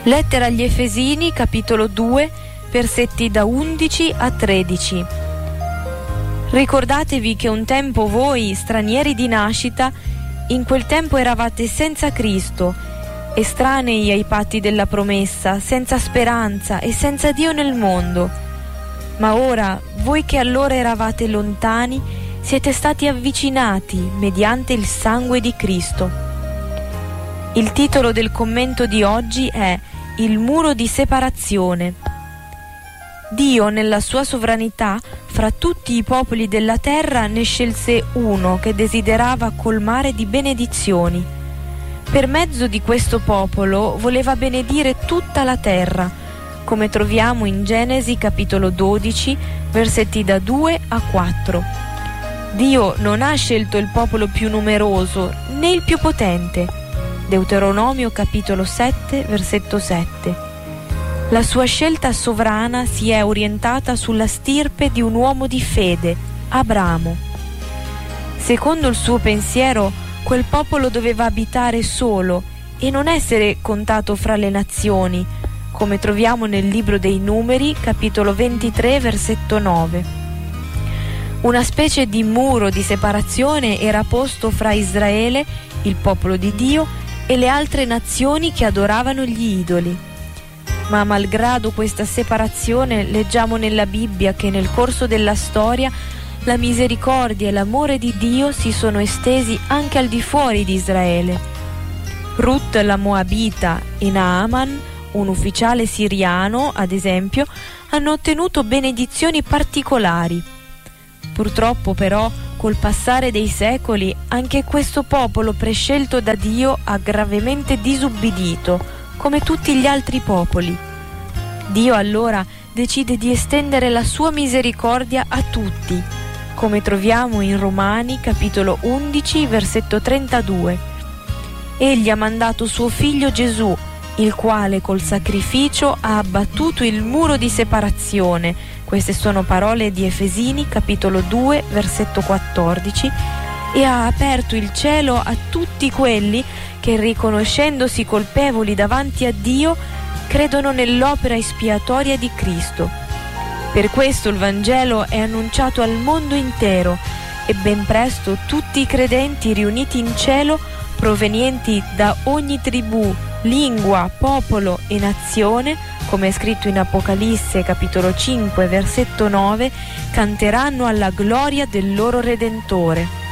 Lettera agli Efesini, capitolo 2, versetti da 11 a 13. Ricordatevi che un tempo voi, stranieri di nascita, in quel tempo eravate senza Cristo, estranei ai patti della promessa, senza speranza e senza Dio nel mondo. Ma ora, voi che allora eravate lontani, siete stati avvicinati mediante il sangue di Cristo. Il titolo del commento di oggi è Il muro di separazione. Dio, nella sua sovranità, fra tutti i popoli della terra ne scelse uno che desiderava colmare di benedizioni. Per mezzo di questo popolo voleva benedire tutta la terra, come troviamo in Genesi capitolo 12, versetti da 2 a 4. Dio non ha scelto il popolo più numeroso né il più potente. Deuteronomio capitolo 7, versetto 7. La sua scelta sovrana si è orientata sulla stirpe di un uomo di fede, Abramo. Secondo il suo pensiero, quel popolo doveva abitare solo e non essere contato fra le nazioni, come troviamo nel libro dei Numeri, capitolo 23, versetto 9. Una specie di muro di separazione era posto fra Israele, il popolo di Dio, e le altre nazioni che adoravano gli idoli. Ma malgrado questa separazione, leggiamo nella Bibbia che nel corso della storia la misericordia e l'amore di Dio si sono estesi anche al di fuori di Israele. Ruth la Moabita e Naaman, un ufficiale siriano, ad esempio, hanno ottenuto benedizioni particolari. Purtroppo però, col passare dei secoli, anche questo popolo prescelto da Dio ha gravemente disubbidito, come tutti gli altri popoli. Dio allora decide di estendere la sua misericordia a tutti, come troviamo in Romani capitolo 11, versetto 32. Egli ha mandato suo figlio Gesù, il quale col sacrificio ha abbattuto il muro di separazione. Queste sono parole di Efesini capitolo 2, versetto 14, e ha aperto il cielo a tutti quelli che, riconoscendosi colpevoli davanti a Dio, credono nell'opera espiatoria di Cristo. Per questo il Vangelo è annunciato al mondo intero e ben presto tutti i credenti riuniti in cielo, provenienti da ogni tribù, lingua, popolo e nazione, come è scritto in Apocalisse capitolo 5 versetto 9, canteranno alla gloria del loro Redentore.